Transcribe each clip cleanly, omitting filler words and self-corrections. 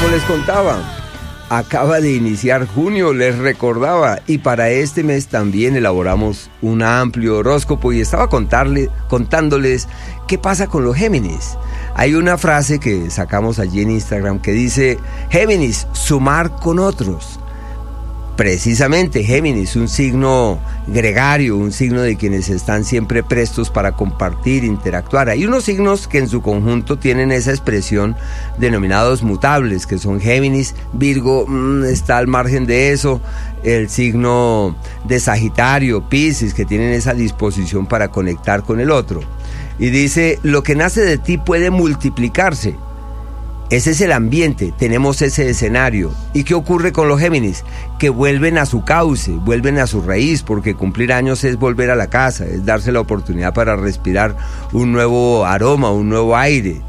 como les contaba, acaba de iniciar junio, les recordaba, y para este mes también elaboramos un amplio horóscopo y estaba contándoles qué pasa con los Géminis. Hay una frase que sacamos allí en Instagram que dice: Géminis, sumar con otros. Precisamente Géminis, un signo gregario, un signo de quienes están siempre prestos para compartir, interactuar. Hay unos signos que en su conjunto tienen esa expresión denominados mutables, que son Géminis, Virgo, está al margen de eso, el signo de Sagitario, Piscis, que tienen esa disposición para conectar con el otro. Y dice: lo que nace de ti puede multiplicarse. Ese es el ambiente, tenemos ese escenario. ¿Y qué ocurre con los Géminis? Que vuelven a su cauce, vuelven a su raíz, porque cumplir años es volver a la casa, es darse la oportunidad para respirar un nuevo aroma, un nuevo aire.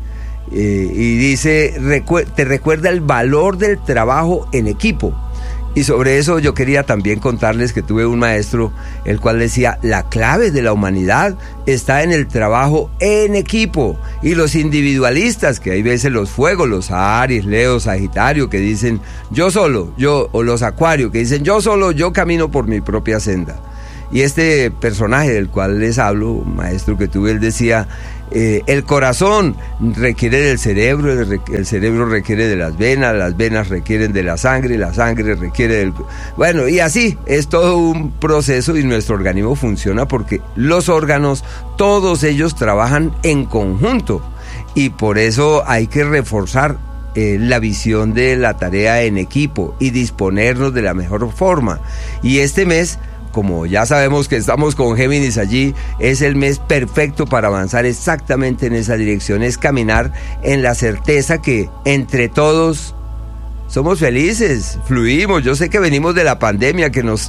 Y dice, te recuerda el valor del trabajo en equipo. Y sobre eso yo quería también contarles que tuve un maestro el cual decía: la clave de la humanidad está en el trabajo en equipo. Y los individualistas, que hay veces los fuegos, los Aries, Leo, Sagitario, que dicen yo solo, o los Acuario, que dicen yo solo, yo camino por mi propia senda. Y este personaje del cual les hablo, un maestro que tuve, él decía: el corazón requiere del cerebro, el cerebro requiere de las venas requieren de la sangre requiere del... Bueno, y así es todo un proceso, y nuestro organismo funciona porque los órganos, todos ellos trabajan en conjunto, y por eso hay que reforzar la visión de la tarea en equipo y disponernos de la mejor forma. Y este mes, como ya sabemos que estamos con Géminis allí, es el mes perfecto para avanzar exactamente en esa dirección, es caminar en la certeza que entre todos somos felices, fluimos. Yo sé que venimos de la pandemia, que nos